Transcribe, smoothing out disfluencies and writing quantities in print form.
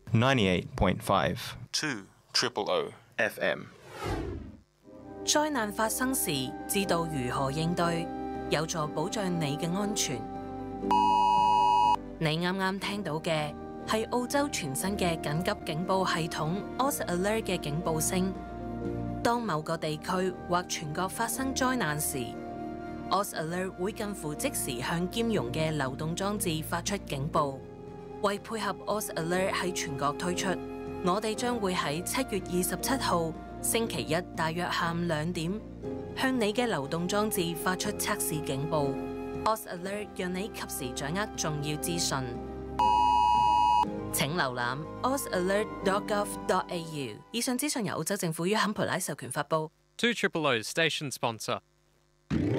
98.5 2 O FM。 災難發生時，知道如何應對，有助保障你嘅安全。你啱啱聽到嘅係澳洲全新嘅緊急警報系統 Oz Alert 嘅警報聲。當某個地區或全國發生災難時， Oz Alert 會近乎即時向兼容嘅流動裝置發出警報。為配合 Oz Alert 喺全國推出，我哋將會喺7月27號星期一大約下午2點，向你嘅流動裝置發出測試警報。Oz Alert 讓你及時掌握重要資訊。請瀏覽 ozalert.gov.au。以上資訊由澳洲政府於坎培拉授權發布。 2 Triple O Station Sponsor。